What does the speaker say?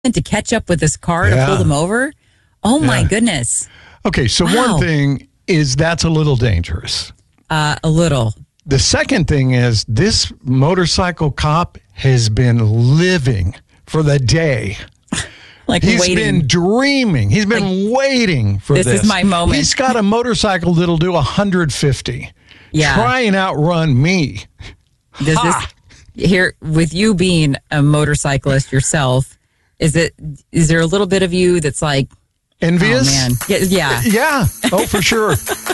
to catch up with this car to pull them over. Oh, my goodness. Okay, so one thing is that's a little dangerous. A little. The second thing is this motorcycle cop has been living for the day. He's been dreaming. He's been waiting for this. This is my moment. He's got a motorcycle that'll do 150. Yeah. Try and outrun me. Does this here with you being a motorcyclist yourself? Is there a little bit of you that's like envious? Oh man, yeah. Yeah. Oh, for sure.